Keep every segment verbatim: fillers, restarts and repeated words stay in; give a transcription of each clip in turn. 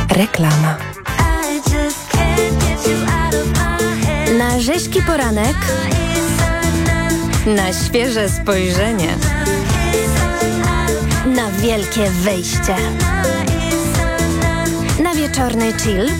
Reklama. Na rzeźki poranek, na świeże spojrzenie, na wielkie wyjście, na wieczorny chill,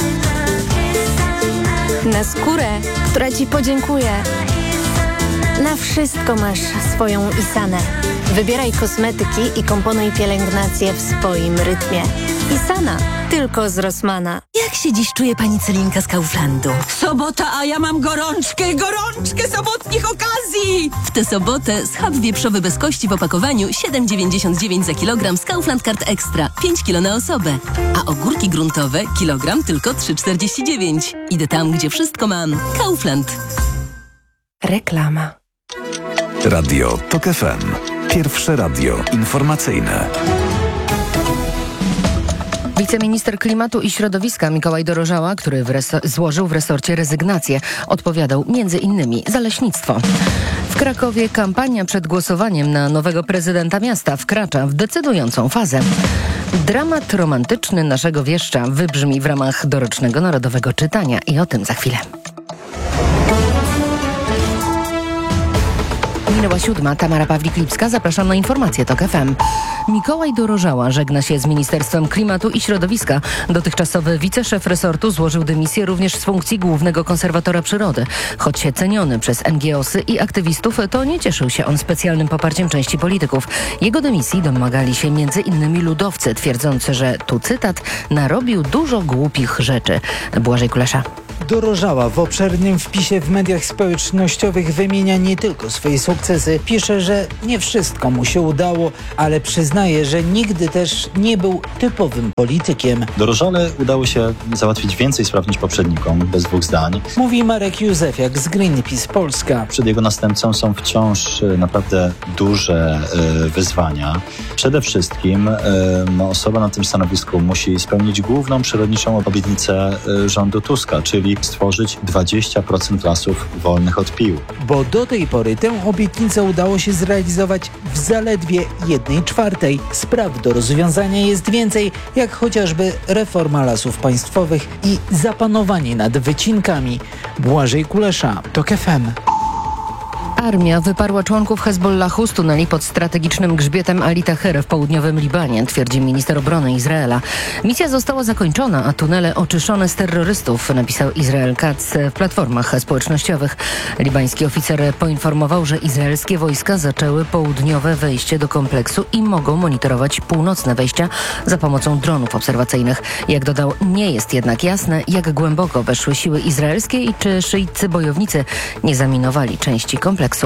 na skórę, która Ci podziękuje. Na wszystko masz swoją Isanę. Wybieraj kosmetyki i komponuj pielęgnację w swoim rytmie. Isana, tylko z Rossmana. Jak się dziś czuje pani Celinka z Kauflandu? Sobota, a ja mam gorączkę, gorączkę sobotnich okazji! W tę sobotę schab wieprzowy bez kości w opakowaniu siedem dziewięćdziesiąt dziewięć za kilogram z Kaufland Card Extra, pięć kilo na osobę. A ogórki gruntowe kilogram tylko trzy czterdzieści dziewięć. Idę tam, gdzie wszystko mam. Kaufland. Reklama. Radio TOK F M. Pierwsze radio informacyjne. Wiceminister Klimatu i Środowiska Mikołaj Dorożała, który w res- złożył w resorcie rezygnację, odpowiadał między innymi za leśnictwo. W Krakowie kampania przed głosowaniem na nowego prezydenta miasta wkracza w decydującą fazę. Dramat romantyczny naszego wieszcza wybrzmi w ramach dorocznego Narodowego Czytania i o tym za chwilę. Minęła siódma. Tamara Pawlik-Lipska. Zapraszam na informacje TOK F M. Mikołaj Dorożała żegna się z Ministerstwem Klimatu i Środowiska. Dotychczasowy wiceszef resortu złożył dymisję również z funkcji głównego konserwatora przyrody. Choć ceniony przez en gie osy i aktywistów, to nie cieszył się on specjalnym poparciem części polityków. Jego dymisji domagali się między innymi ludowcy, twierdzący, że, tu cytat, narobił dużo głupich rzeczy. Błażej Kulesza. Dorożała w obszernym wpisie w mediach społecznościowych wymienia nie tylko swoje sukcesy. Pisze, że nie wszystko mu się udało, ale przyznaje, że nigdy też nie był typowym politykiem. Dorożale udało się załatwić więcej spraw niż poprzednikom, bez dwóch zdań. Mówi Marek Józefiak z Greenpeace Polska. Przed jego następcą są wciąż naprawdę duże y, wyzwania. Przede wszystkim y, no, osoba na tym stanowisku musi spełnić główną przyrodniczą obietnicę y, rządu Tuska, czyli stworzyć dwadzieścia procent lasów wolnych od pił. Bo do tej pory tę obietnicę udało się zrealizować w zaledwie jednej czwartej. Spraw do rozwiązania jest więcej, jak chociażby reforma lasów państwowych i zapanowanie nad wycinkami. Błażej Kulesza, TOK F M. Armia wyparła członków Hezbollahu z tuneli pod strategicznym grzbietem Ali Taher w południowym Libanie, twierdzi minister obrony Izraela. Misja została zakończona, a tunele oczyszczone z terrorystów, napisał Izrael Katz w platformach społecznościowych. Libański oficer poinformował, że izraelskie wojska zaczęły południowe wejście do kompleksu i mogą monitorować północne wejścia za pomocą dronów obserwacyjnych. Jak dodał, nie jest jednak jasne, jak głęboko weszły siły izraelskie i czy szyiccy bojownicy nie zaminowali części kompleksu.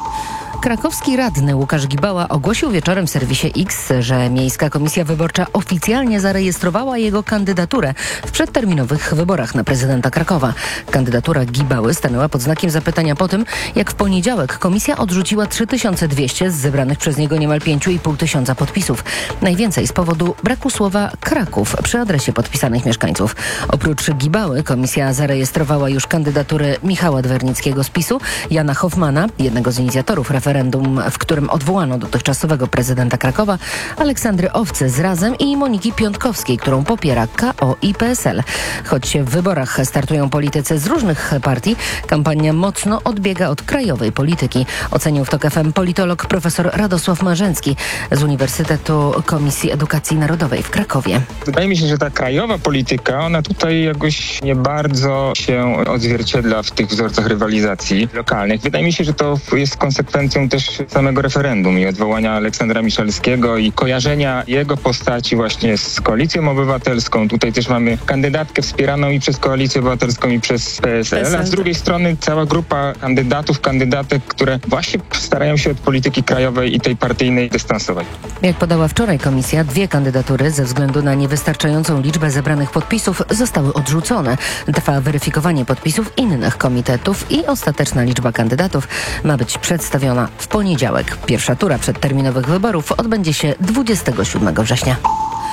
Krakowski radny Łukasz Gibała ogłosił wieczorem w serwisie X, że Miejska Komisja Wyborcza oficjalnie zarejestrowała jego kandydaturę w przedterminowych wyborach na prezydenta Krakowa. Kandydatura Gibały stanęła pod znakiem zapytania po tym, jak w poniedziałek komisja odrzuciła trzy tysiące dwieście z zebranych przez niego niemal pięć i pół tysiąca podpisów. Najwięcej z powodu braku słowa Kraków przy adresie podpisanych mieszkańców. Oprócz Gibały komisja zarejestrowała już kandydatury Michała Dwernickiego z PiSu, Jana Hoffmana, jednego z inicjatorów referendum, w którym odwołano dotychczasowego prezydenta Krakowa, Aleksandry Owcy z Razem i Moniki Piątkowskiej, którą popiera K O i P S L. Choć w wyborach startują politycy z różnych partii, kampania mocno odbiega od krajowej polityki. Ocenił w TOK F M politolog profesor Radosław Marzęcki z Uniwersytetu Komisji Edukacji Narodowej w Krakowie. Wydaje mi się, że ta krajowa polityka, ona tutaj jakoś nie bardzo się odzwierciedla w tych wzorcach rywalizacji lokalnych. Wydaje mi się, że to jest konsekwencją też samego referendum i odwołania Aleksandra Miszalskiego i kojarzenia jego postaci właśnie z Koalicją Obywatelską. Tutaj też mamy kandydatkę wspieraną i przez Koalicję Obywatelską i przez P S L, a z drugiej strony cała grupa kandydatów, kandydatek, które właśnie starają się od polityki krajowej i tej partyjnej dystansować. Jak podała wczoraj komisja, dwie kandydatury ze względu na niewystarczającą liczbę zebranych podpisów zostały odrzucone. Trwa weryfikowanie podpisów innych komitetów i ostateczna liczba kandydatów ma być przedstawiona w poniedziałek. Pierwsza tura przedterminowych wyborów odbędzie się dwudziestego siódmego września.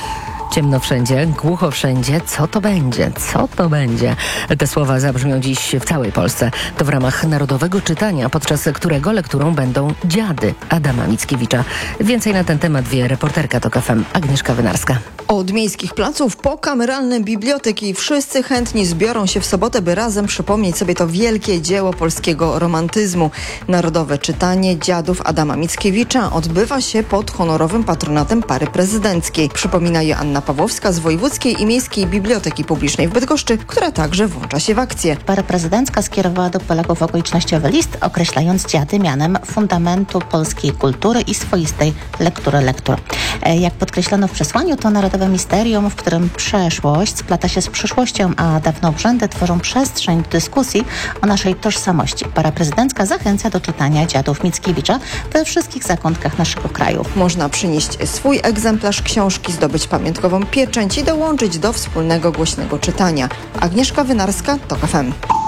Ciemno wszędzie, głucho wszędzie. Co to będzie? Co to będzie? Te słowa zabrzmią dziś w całej Polsce. To w ramach Narodowego Czytania, podczas którego lekturą będą Dziady Adama Mickiewicza. Więcej na ten temat wie reporterka TOK F M Agnieszka Wynarska. Od miejskich placów po kameralne biblioteki wszyscy chętni zbiorą się w sobotę, by razem przypomnieć sobie to wielkie dzieło polskiego romantyzmu. Narodowe Czytanie Dziadów Adama Mickiewicza odbywa się pod honorowym patronatem pary prezydenckiej. Przypomina Joanna Pawłowska z Wojewódzkiej i Miejskiej Biblioteki Publicznej w Bydgoszczy, która także włącza się w akcję. Para prezydencka skierowała do Polaków okolicznościowy list, określając dziady mianem fundamentu polskiej kultury i swoistej lektury lektur. Jak podkreślono w przesłaniu, to narodowe misterium, w którym przeszłość splata się z przyszłością, a dawne obrzędy tworzą przestrzeń do dyskusji o naszej tożsamości. Para prezydencka zachęca do czytania Dziadów Mickiewicza we wszystkich zakątkach naszego kraju. Można przynieść swój egzemplarz książki, zdobyć pamiątkową pieczęć i dołączyć do wspólnego głośnego czytania. Agnieszka Wynarska, TOK F M.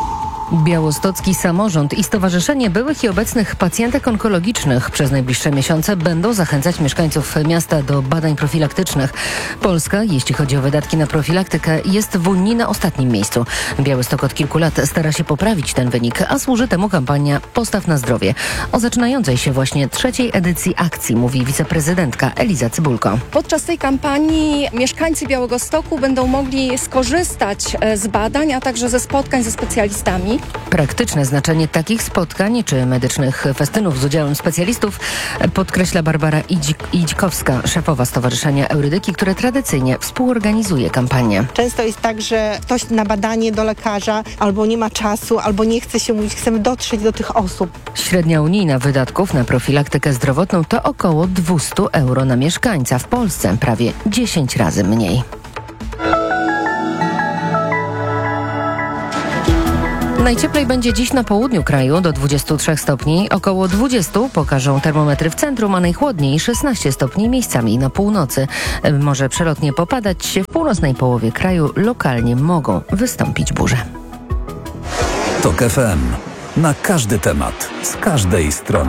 Białostocki Samorząd i Stowarzyszenie Byłych i Obecnych Pacjentek Onkologicznych przez najbliższe miesiące będą zachęcać mieszkańców miasta do badań profilaktycznych. Polska, jeśli chodzi o wydatki na profilaktykę, jest w Unii na ostatnim miejscu. Białystok od kilku lat stara się poprawić ten wynik, a służy temu kampania Postaw na zdrowie. O zaczynającej się właśnie trzeciej edycji akcji mówi wiceprezydentka Eliza Cybulko. Podczas tej kampanii mieszkańcy Białegostoku będą mogli skorzystać z badań, a także ze spotkań ze specjalistami. Praktyczne znaczenie takich spotkań czy medycznych festynów z udziałem specjalistów podkreśla Barbara Idzik- Idzikowska, szefowa Stowarzyszenia Eurydyki, które tradycyjnie współorganizuje kampanię. Często jest tak, że ktoś na badanie do lekarza albo nie ma czasu, albo nie chce się mówić, chcemy dotrzeć do tych osób. Średnia unijna wydatków na profilaktykę zdrowotną to około dwieście euro na mieszkańca. W Polsce prawie dziesięć razy mniej. Najcieplej będzie dziś na południu kraju do dwudziestu trzech stopni, około dwudziestu pokażą termometry w centrum, a najchłodniej szesnaście stopni miejscami na północy. Może przelotnie popadać, w północnej połowie kraju lokalnie mogą wystąpić burze. TOK F M. Na każdy temat, z każdej strony.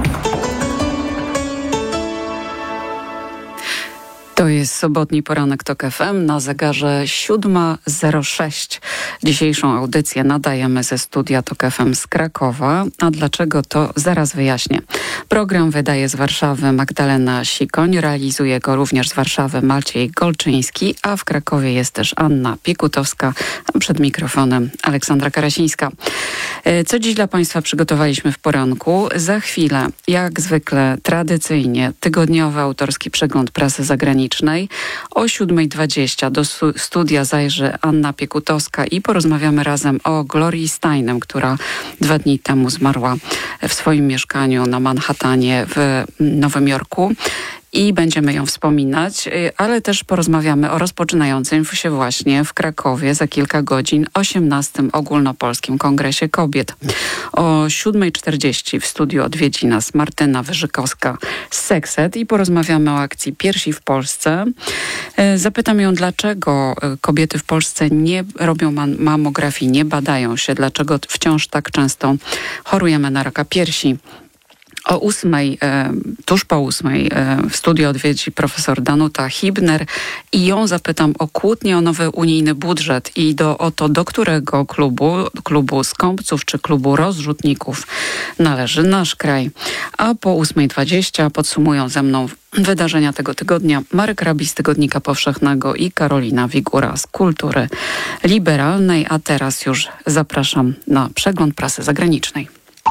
To jest sobotni poranek TOK F M na zegarze siódma zero sześć. Dzisiejszą audycję nadajemy ze studia TOK F M z Krakowa. A dlaczego, to zaraz wyjaśnię. Program wydaje z Warszawy Magdalena Sikoń, realizuje go również z Warszawy Maciej Golczyński, a w Krakowie jest też Anna Piekutowska, a przed mikrofonem Aleksandra Karasińska. Co dziś dla Państwa przygotowaliśmy w poranku? Za chwilę, jak zwykle tradycyjnie, tygodniowy autorski przegląd prasy zagranicznej. O siódma dwadzieścia do studia zajrzy Anna Piekutowska i porozmawiamy razem o Glorii Steinem, która dwa dni temu zmarła w swoim mieszkaniu na Manhattanie w Nowym Jorku. I będziemy ją wspominać, ale też porozmawiamy o rozpoczynającym się właśnie w Krakowie za kilka godzin osiemnastym Ogólnopolskim Kongresie Kobiet. O siódma czterdzieści w studiu odwiedzi nas Martyna Wyżykowska z Sekset i porozmawiamy o akcji Piersi w Polsce. Zapytam ją, dlaczego kobiety w Polsce nie robią mamografii, nie badają się, dlaczego wciąż tak często chorujemy na raka piersi. O ósmej, e, tuż po ósmej e, w studiu odwiedzi profesor Danuta Hibner i ją zapytam o kłótnię o nowy unijny budżet i do, o to, do którego klubu, klubu skąpców czy klubu rozrzutników należy nasz kraj. A po ósma dwadzieścia podsumują ze mną wydarzenia tego tygodnia Marek Rabi z Tygodnika Powszechnego i Karolina Wigura z Kultury Liberalnej. A teraz już zapraszam na przegląd prasy zagranicznej.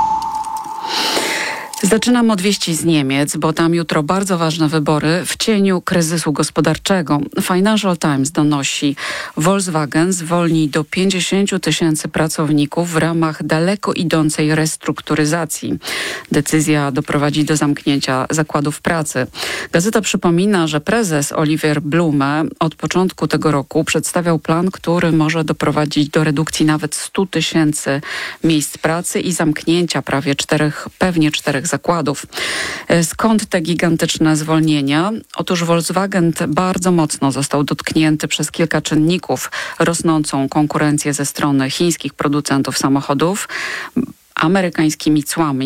Zaczynam od wieści z Niemiec, bo tam jutro bardzo ważne wybory w cieniu kryzysu gospodarczego. Financial Times donosi, Volkswagen zwolni do pięćdziesięciu tysięcy pracowników w ramach daleko idącej restrukturyzacji. Decyzja doprowadzi do zamknięcia zakładów pracy. Gazeta przypomina, że prezes Oliver Blume od początku tego roku przedstawiał plan, który może doprowadzić do redukcji nawet stu tysięcy miejsc pracy i zamknięcia prawie czterech, pewnie czterech zakładów. Skąd te gigantyczne zwolnienia? Otóż Volkswagen bardzo mocno został dotknięty przez kilka czynników. Rosnącą konkurencję ze strony chińskich producentów samochodów, amerykańskimi cłami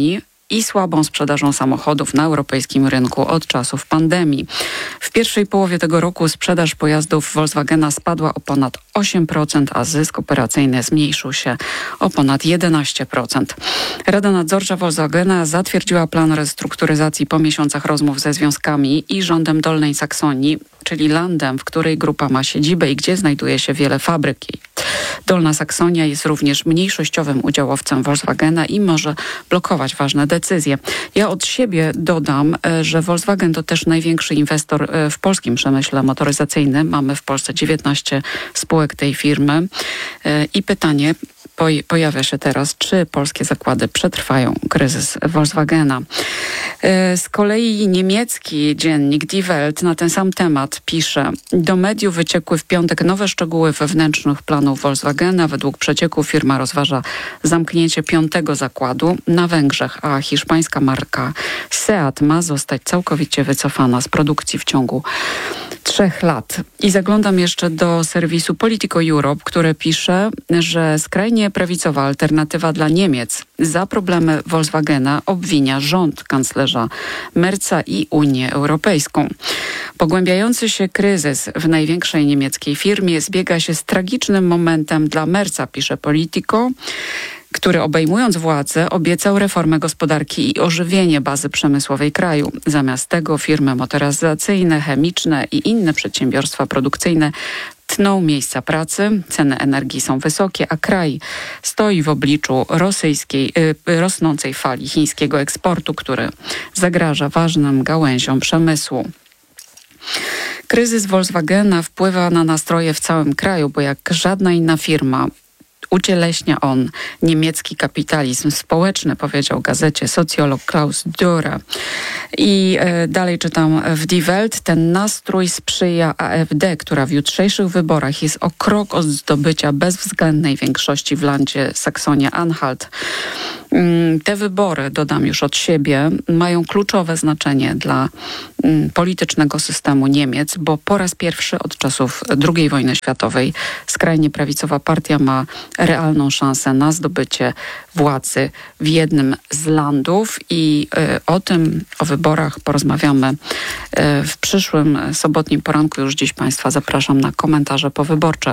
i słabą sprzedażą samochodów na europejskim rynku od czasów pandemii. W pierwszej połowie tego roku sprzedaż pojazdów Volkswagena spadła o ponad osiem procent, a zysk operacyjny zmniejszył się o ponad jedenaście procent. Rada Nadzorcza Volkswagena zatwierdziła plan restrukturyzacji po miesiącach rozmów ze związkami i rządem Dolnej Saksonii, czyli landem, w której grupa ma siedzibę i gdzie znajduje się wiele fabryk. Dolna Saksonia jest również mniejszościowym udziałowcem Volkswagena i może blokować ważne decyzje. Ja od siebie dodam, że Volkswagen to też największy inwestor w polskim przemyśle motoryzacyjnym. Mamy w Polsce dziewiętnaście spółek tej firmy. I pytanie pojawia się teraz, czy polskie zakłady przetrwają kryzys Volkswagena. Z kolei niemiecki dziennik Die Welt na ten sam temat pisze: do mediów wyciekły w piątek nowe szczegóły wewnętrznych planów Volkswagena. Według przecieku firma rozważa zamknięcie piątego zakładu na Węgrzech, a hiszpańska marka Seat ma zostać całkowicie wycofana z produkcji w ciągu trzech lat. I zaglądam jeszcze do serwisu Politico Europe, które pisze, że skrajnie prawicowa alternatywa dla Niemiec za problemy Volkswagena obwinia rząd kanclerza Merza i Unię Europejską. Pogłębiający się kryzys w największej niemieckiej firmie zbiega się z tragicznym momentem dla Merza, pisze Politico, który obejmując władzę obiecał reformę gospodarki i ożywienie bazy przemysłowej kraju. Zamiast tego firmy motoryzacyjne, chemiczne i inne przedsiębiorstwa produkcyjne tną miejsca pracy, ceny energii są wysokie, a kraj stoi w obliczu rosyjskiej, y, rosnącej fali chińskiego eksportu, który zagraża ważnym gałęziom przemysłu. Kryzys Volkswagena wpływa na nastroje w całym kraju, bo jak żadna inna firma ucieleśnia on niemiecki kapitalizm społeczny, powiedział gazecie socjolog Klaus Dürre. I e, dalej czytam w Die Welt. Ten nastrój sprzyja A F D, która w jutrzejszych wyborach jest o krok od zdobycia bezwzględnej większości w landzie Saksonia-Anhalt. Te wybory, dodam już od siebie, mają kluczowe znaczenie dla politycznego systemu Niemiec, bo po raz pierwszy od czasów drugiej wojny światowej skrajnie prawicowa partia ma realną szansę na zdobycie władzy w jednym z landów i y, o tym, o wyborach porozmawiamy y, w przyszłym sobotnim poranku. Już dziś Państwa zapraszam na komentarze powyborcze.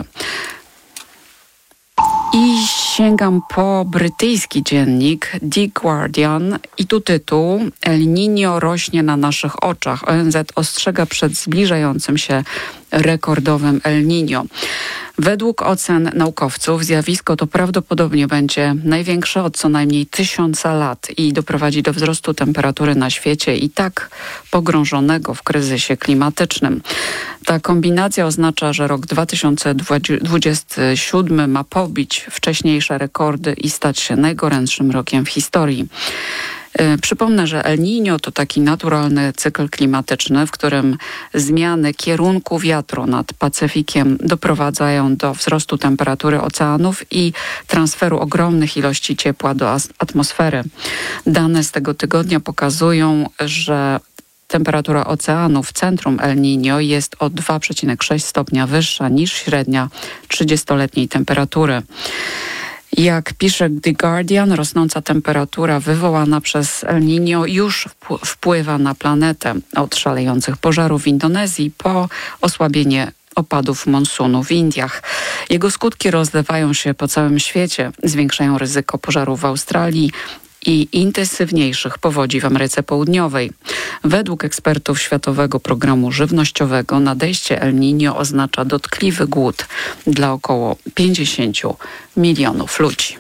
I sięgam po brytyjski dziennik The Guardian i tu tytuł: El Niño rośnie na naszych oczach. O N Z ostrzega przed zbliżającym się rekordowym El Niño. Według ocen naukowców zjawisko to prawdopodobnie będzie największe od co najmniej tysiąca lat i doprowadzi do wzrostu temperatury na świecie i tak pogrążonego w kryzysie klimatycznym. Ta kombinacja oznacza, że rok dwa tysiące dwudziesty siódmy ma pobić wcześniejsze rekordy i stać się najgorętszym rokiem w historii. Przypomnę, że El Niño to taki naturalny cykl klimatyczny, w którym zmiany kierunku wiatru nad Pacyfikiem doprowadzają do wzrostu temperatury oceanów i transferu ogromnych ilości ciepła do atmosfery. Dane z tego tygodnia pokazują, że temperatura oceanu w centrum El Niño jest o dwa przecinek sześć stopnia wyższa niż średnia trzydziestoletniej temperatury. Jak pisze The Guardian, rosnąca temperatura wywołana przez El Niño już wpływa na planetę, od szalejących pożarów w Indonezji po osłabienie opadów monsunu w Indiach. Jego skutki rozlewają się po całym świecie, zwiększają ryzyko pożarów w Australii i intensywniejszych powodzi w Ameryce Południowej. Według ekspertów Światowego Programu Żywnościowego nadejście El Niño oznacza dotkliwy głód dla około pięćdziesięciu milionów ludzi.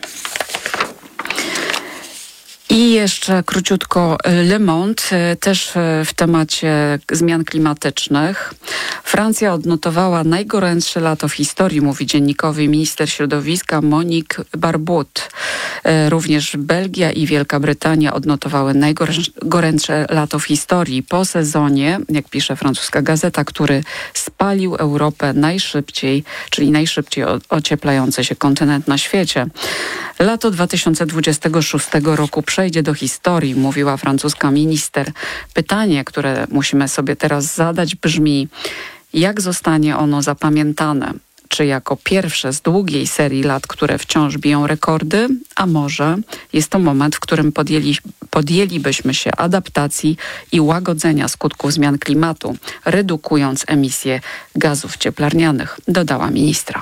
I jeszcze króciutko Le Monde, też w temacie zmian klimatycznych. Francja odnotowała najgorętsze lato w historii, mówi dziennikowy minister środowiska Monique Barbude. Również Belgia i Wielka Brytania odnotowały najgorętsze lato w historii po sezonie, jak pisze francuska gazeta, który spalił Europę najszybciej, czyli najszybciej ocieplający się kontynent na świecie. Lato dwa tysiące dwudziestego szóstego roku przejdzie do historii, mówiła francuska minister. Pytanie, które musimy sobie teraz zadać, brzmi: jak zostanie ono zapamiętane? Czy jako pierwsze z długiej serii lat, które wciąż biją rekordy, a może jest to moment, w którym podjęli, podjęlibyśmy się adaptacji i łagodzenia skutków zmian klimatu, redukując emisję gazów cieplarnianych, dodała ministra.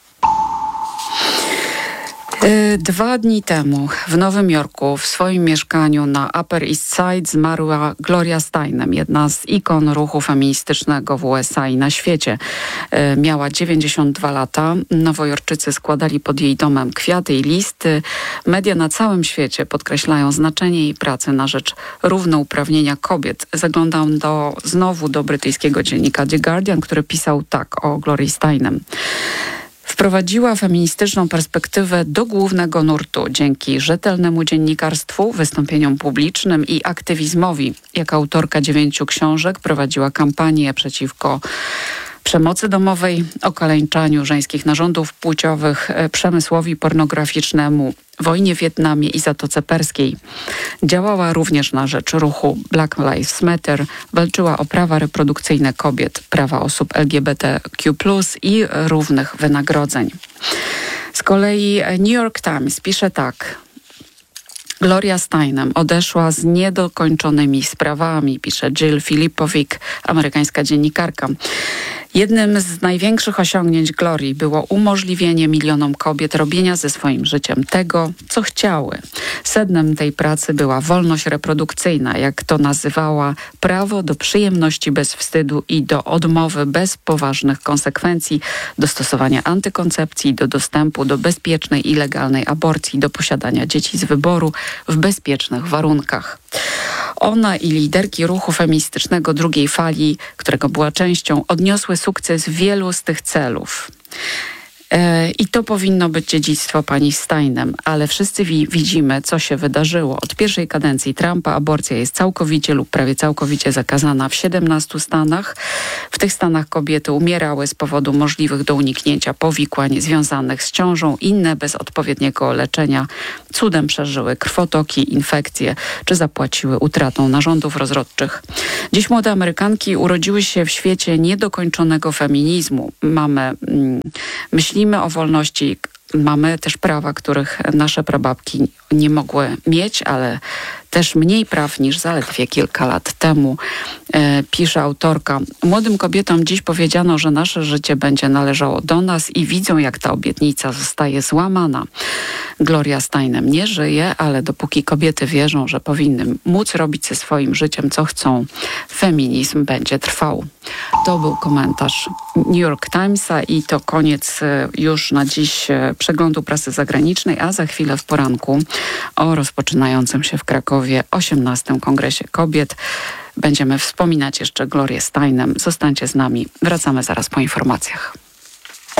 Dwa dni temu w Nowym Jorku w swoim mieszkaniu na Upper East Side zmarła Gloria Steinem, jedna z ikon ruchu feministycznego w U S A i na świecie. Miała dziewięćdziesiąt dwa lata. Nowojorczycy składali pod jej domem kwiaty i listy. Media na całym świecie podkreślają znaczenie jej pracy na rzecz równouprawnienia kobiet. Zaglądam do, znowu do brytyjskiego dziennika The Guardian, który pisał tak o Glorii Steinem. Wprowadziła feministyczną perspektywę do głównego nurtu dzięki rzetelnemu dziennikarstwu, wystąpieniom publicznym i aktywizmowi. Jako autorka dziewięciu książek prowadziła kampanię przeciwko przemocy domowej, okaleczaniu żeńskich narządów płciowych, przemysłowi pornograficznemu, wojnie w Wietnamie i Zatoce Perskiej. Działała również na rzecz ruchu Black Lives Matter, walczyła o prawa reprodukcyjne kobiet, prawa osób L G B T Q plus i równych wynagrodzeń. Z kolei New York Times pisze tak. Gloria Steinem odeszła z niedokończonymi sprawami, pisze Jill Filipovic, amerykańska dziennikarka. Jednym z największych osiągnięć Glorii było umożliwienie milionom kobiet robienia ze swoim życiem tego, co chciały. Sednem tej pracy była wolność reprodukcyjna, jak to nazywała, prawo do przyjemności bez wstydu i do odmowy bez poważnych konsekwencji, do stosowania antykoncepcji, do dostępu do bezpiecznej i legalnej aborcji, do posiadania dzieci z wyboru w bezpiecznych warunkach. Ona i liderki ruchu feministycznego drugiej fali, którego była częścią, odniosły sukces w wielu z tych celów. I to powinno być dziedzictwo pani Steinem, ale wszyscy wi- widzimy, co się wydarzyło. Od pierwszej kadencji Trumpa aborcja jest całkowicie lub prawie całkowicie zakazana w siedemnastu stanach. W tych stanach kobiety umierały z powodu możliwych do uniknięcia powikłań związanych z ciążą. Inne bez odpowiedniego leczenia cudem przeżyły krwotoki, infekcje czy zapłaciły utratą narządów rozrodczych. Dziś młode Amerykanki urodziły się w świecie niedokończonego feminizmu. Mamy mm, myślimy o wolności, mamy też prawa, których nasze prababki nie mogły mieć, ale też mniej praw niż zaledwie kilka lat temu, e, pisze autorka. Młodym kobietom dziś powiedziano, że nasze życie będzie należało do nas i widzą, jak ta obietnica zostaje złamana. Gloria Steinem nie żyje, ale dopóki kobiety wierzą, że powinny móc robić ze swoim życiem, co chcą, feminizm będzie trwał. To był komentarz New York Timesa i to koniec już na dziś przeglądu prasy zagranicznej, a za chwilę w poranku o rozpoczynającym się w Krakowie osiemnastym Kongresie Kobiet. Będziemy wspominać jeszcze Glorię Steinem. Zostańcie z nami. Wracamy zaraz po informacjach.